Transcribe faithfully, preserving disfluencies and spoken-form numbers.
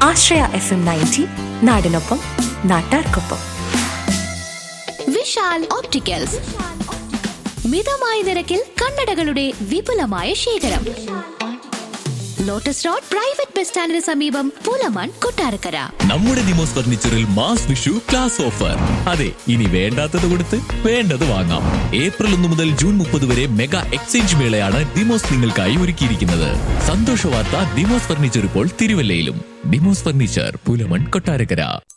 ആശ്രയ F M ninety, നാടിനൊപ്പം നാട്ടാർക്കൊപ്പം. Vishal opticals, മിതമായ നിരക്കിൽ കണ്ണടകളുടെ വിപുലമായ ശേഖരം. ലോട്ടസ് റോഡ് പ്രൈവറ്റ് ബസ് സ്റ്റാൻഡിന് സമീപം, പൂലമാൻ, കൊട്ടാരക്കര. നമ്മുടെ Demos ഫർണിച്ചറിൽ mass Vishu class offer. അതെ, ഇനി വേണ്ടാത്തത് കൊടുത്ത് വേണ്ടത് വാങ്ങാം. ഏപ്രിൽ ഒന്ന് മുതൽ ജൂൺ മുപ്പത് വരെ മെഗാ എക്സ്ചേഞ്ച് മേളയാണ് ദിമോസ് നിങ്ങൾക്കായി ഒരുക്കിയിരിക്കുന്നത്. സന്തോഷ വാർത്ത, ദിമോസ് ഫർണിച്ചർ ഇപ്പോൾ തിരുവല്ലയിലും. ദിമോസ് ഫർണിച്ചർ, പൂലമൺ, കൊട്ടാരക്കര.